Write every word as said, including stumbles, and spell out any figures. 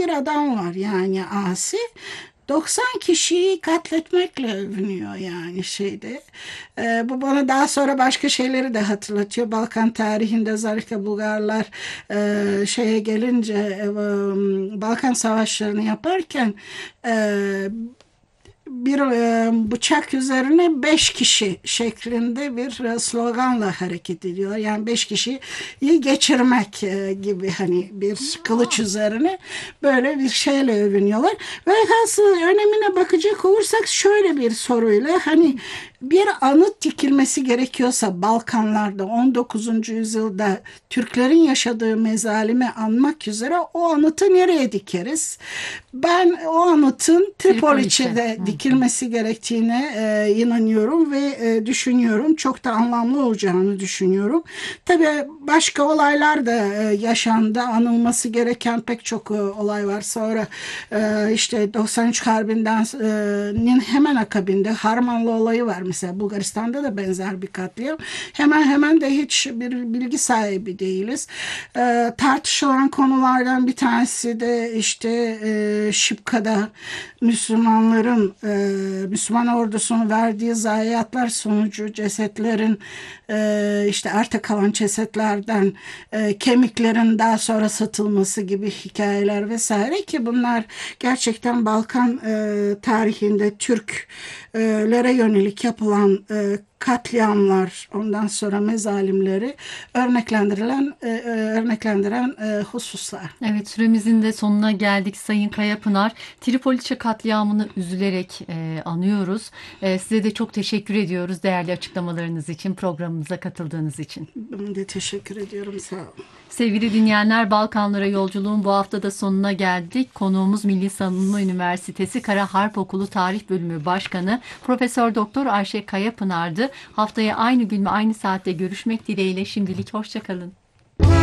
bir adam var yani asi. doksan kişiyi katletmekle övünüyor yani şeyde. Ee, bu bana daha sonra başka şeyleri de hatırlatıyor. Balkan tarihinde özellikle Bulgarlar e, şeye gelince e, Balkan savaşlarını yaparken e, bir e, bıçak üzerine beş kişi şeklinde bir e, sloganla hareket ediyor. Yani beş kişiyi geçirmek e, gibi hani bir kılıç üzerine böyle bir şeyle övünüyorlar. Ve hasıl önemine bakacak olursak şöyle bir soruyla hani bir anıt dikilmesi gerekiyorsa Balkanlarda on dokuzuncu yüzyılda Türklerin yaşadığı mezalimi anmak üzere o anıtı nereye dikeriz? Ben o anıtın Tripoliçe. Tripoliçe'de Hı hı. dikilmesi gerektiğine e, inanıyorum ve e, düşünüyorum. Çok da anlamlı olacağını düşünüyorum. Tabii başka olaylar da e, yaşandı. Anılması gereken pek çok e, olay var. Sonra e, işte doksan üç Harbi'nden e, hemen akabinde Harmanlı olayı var. Mesela Bulgaristan'da da benzer bir katliam. Hemen hemen de hiç bir bilgi sahibi değiliz. E, tartışılan konulardan bir tanesi de işte e, Şipka'da Müslümanların e, Müslüman ordusunun verdiği zayiatlar sonucu cesetlerin e, işte arta kalan cesetlerden e, kemiklerin daha sonra satılması gibi hikayeler vesaire ki bunlar gerçekten Balkan e, tarihinde Türklere yönelik yapılan e, katliamlar, ondan sonra mezalimleri örneklendirilen e, e, örneklendiren e, hususlar. Evet, süremizin de sonuna geldik Sayın Kayapınar. Tripoliçe katliamını üzülerek e, anıyoruz. E, size de çok teşekkür ediyoruz değerli açıklamalarınız için, programımıza katıldığınız için. Ben de teşekkür ediyorum. Sağ olun. Sevgili dinleyenler, Balkanlara yolculuğun bu hafta da sonuna geldik. Konuğumuz Milli Savunma Üniversitesi Kara Harp Okulu Tarih Bölümü Başkanı Profesör Doktor Ayşe Kayapınar'dı. Haftaya aynı gün ve aynı saatte görüşmek dileğiyle şimdilik hoşça kalın.